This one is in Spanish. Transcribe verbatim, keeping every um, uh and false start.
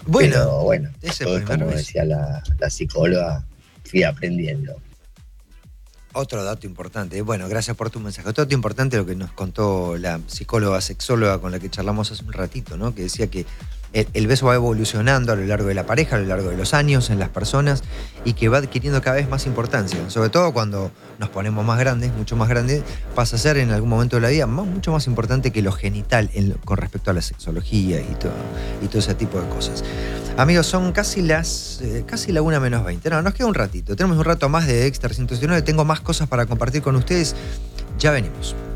Bueno, Pero bueno, ese todo es primer como beso. decía la, la psicóloga, fui aprendiendo. Otro dato importante. Bueno, gracias por tu mensaje. Otro dato importante lo que nos contó la psicóloga, sexóloga con la que charlamos hace un ratito, ¿no? Que decía que el, el beso va evolucionando a lo largo de la pareja, a lo largo de los años, en las personas, y que va adquiriendo cada vez más importancia. Sobre todo cuando nos ponemos más grandes, mucho más grandes, pasa a ser en algún momento de la vida más- mucho más importante que lo genital en- con respecto a la sexología y todo, y todo ese tipo de cosas. Amigos, son casi las eh, casi la una menos veinte. No, nos queda un ratito. Tenemos un rato más de Extra ciento nueve. Tengo más cosas para compartir con ustedes. Ya venimos.